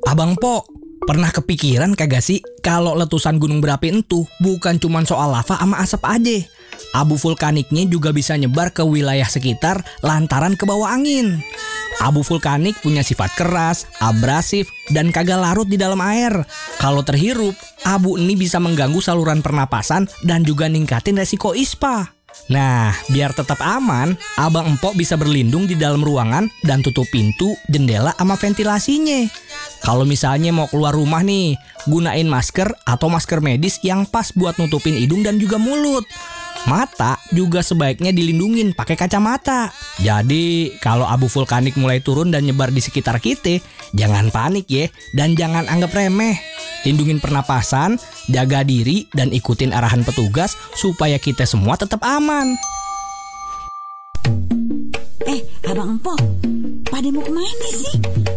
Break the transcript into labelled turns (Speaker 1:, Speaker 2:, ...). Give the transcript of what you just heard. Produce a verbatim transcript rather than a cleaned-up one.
Speaker 1: Abang Po, pernah kepikiran kagak sih kalau letusan gunung berapi itu bukan cuma soal lava sama asap aja. Abu vulkaniknya juga bisa nyebar ke wilayah sekitar lantaran kebawa angin. Abu vulkanik punya sifat keras, abrasif, dan kagak larut di dalam air. Kalau terhirup, abu ini bisa mengganggu saluran pernapasan dan juga ningkatin resiko ispa. Nah, biar tetap aman, Abang Empok bisa berlindung di dalam ruangan dan tutup pintu, jendela, sama ventilasinya. Kalau misalnya mau keluar rumah nih, gunain masker atau masker medis yang pas buat nutupin hidung dan juga mulut. Mata juga sebaiknya dilindungin pakai kacamata. Jadi kalau abu vulkanik mulai turun dan nyebar di sekitar kita, jangan panik ya, dan jangan anggap remeh. Lindungin pernapasan, jaga diri, dan ikutin arahan petugas supaya kita semua tetap aman.
Speaker 2: Eh, Abang Empok, pada mau kemana sih?